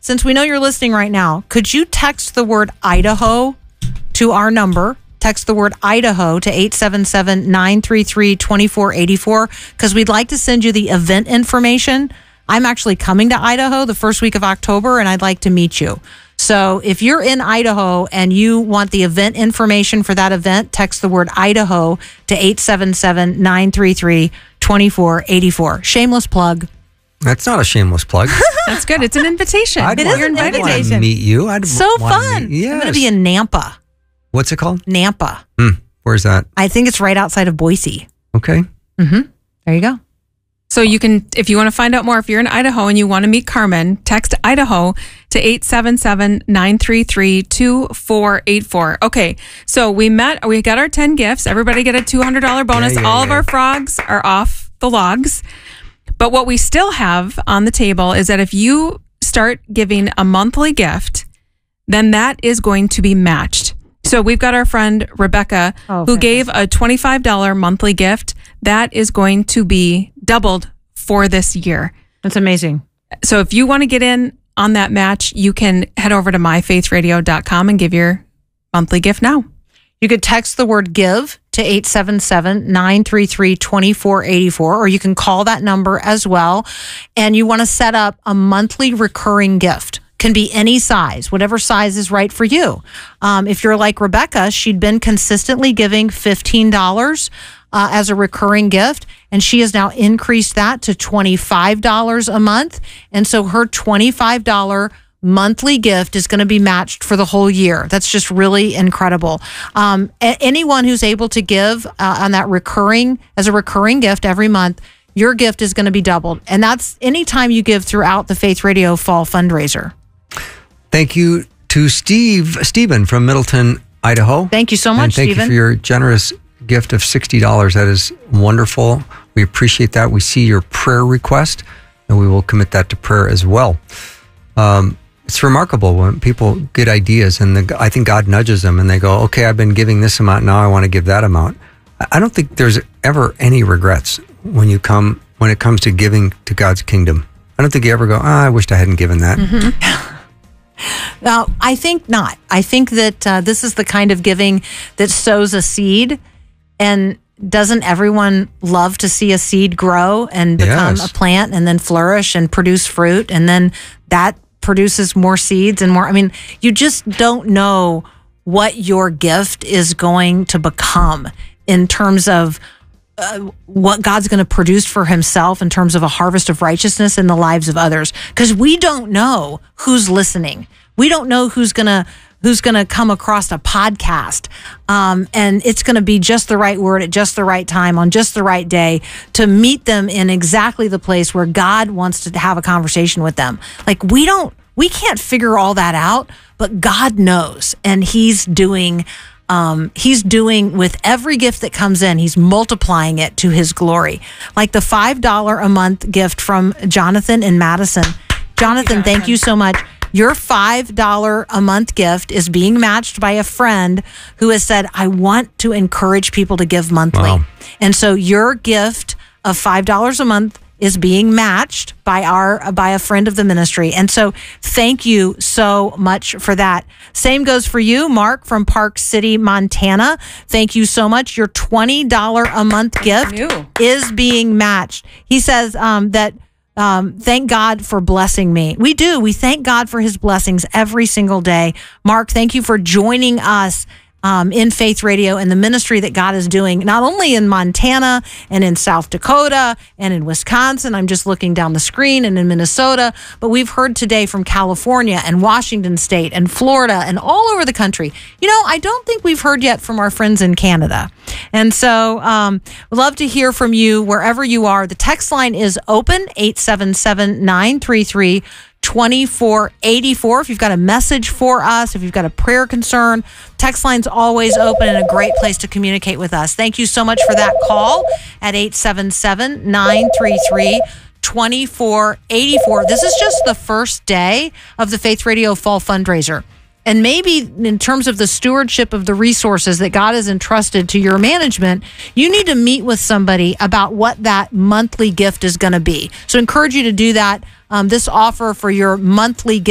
since we know you're listening right now, could you text the word Idaho to our number? Text the word Idaho to 877-933-2484 because we'd like to send you the event information. I'm actually coming to Idaho the first week of October, and I'd like to meet you. So if you're in Idaho and you want the event information for that event, text the word Idaho to 877-933-2484. Shameless plug. That's not a shameless plug. That's good. It's an invitation. It is an invitation. I'd want to meet you. So fun. Yes. I'm going to be in Nampa. What's it called? Nampa. Where's that? I think it's right outside of Boise. Okay. There you go. So you can, if you want to find out more, if you're in Idaho and you want to meet Carmen, text Idaho to 877-933-2484. Okay, so we got our 10 gifts. Everybody get a $200 bonus. All of our frogs are off the logs. But what we still have on the table is that if you start giving a monthly gift, then that is going to be matched. So we've got our friend Rebecca who gave a $25 monthly gift. That is going to be doubled for this year. That's amazing. So if you want to get in on that match, you can head over to myfaithradio.com and give your monthly gift now. You could text the word give to 877-933-2484, or you can call that number as well. And you want to set up a monthly recurring gift. Can be any size, whatever size is right for you. If you're like Rebecca, she'd been consistently giving $15 as a recurring gift, and she has now increased that to $25 a month. And so her $25 monthly gift is going to be matched for the whole year. That's just really incredible. Anyone who's able to give on that as a recurring gift every month, your gift is going to be doubled. And that's anytime you give throughout the Faith Radio Fall Fundraiser. Thank you to Stephen from Middleton, Idaho. Thank you so much, Stephen. Thank you for your generous gift of $60. That is wonderful. We appreciate that. We see your prayer request, and we will commit that to prayer as well. It's remarkable when people get ideas, and I think God nudges them, and they go, okay, I've been giving this amount, now I want to give that amount. I don't think there's ever any regrets when it comes to giving to God's kingdom. I don't think you ever go, I wished I hadn't given that. I think not. I think that this is the kind of giving that sows a seed. And doesn't everyone love to see a seed grow and become a plant and then flourish and produce fruit? And then that produces more seeds and more. I mean, you just don't know what your gift is going to become in terms of what God's going to produce for himself in terms of a harvest of righteousness in the lives of others. Because we don't know who's listening. We don't know who's going to come across a podcast. And it's going to be just the right word at just the right time on just the right day to meet them in exactly the place where God wants to have a conversation with them. Like we can't figure all that out, but God knows. And he's doing with every gift that comes in, he's multiplying it to his glory. Like the $5 a month gift from Jonathan in Madison. Jonathan, thank you so much. Your $5 a month gift is being matched by a friend who has said, I want to encourage people to give monthly. Wow. And so your gift of $5 a month is being matched by a friend of the ministry. And so thank you so much for that. Same goes for you, Mark from Park City, Montana. Thank you so much. Your $20 a month gift is being matched. He says thank God for blessing me. We do. We thank God for his blessings every single day. Mark, thank you for joining us in Faith Radio and the ministry that God is doing, not only in Montana and in South Dakota and in Wisconsin. I'm just looking down the screen, and in Minnesota, but we've heard today from California and Washington State and Florida and all over the country. You know, I don't think we've heard yet from our friends in Canada. And so we'd love to hear from you wherever you are. The text line is open, 877-933-2484. If you've got a message for us, if you've got a prayer concern, text line's always open and a great place to communicate with us. Thank you so much for that call at 877-933-2484. This is just the first day of the Faith Radio Fall Fundraiser. And maybe in terms of the stewardship of the resources that God has entrusted to your management, you need to meet with somebody about what that monthly gift is going to be. So I encourage you to do that. This offer for your monthly gift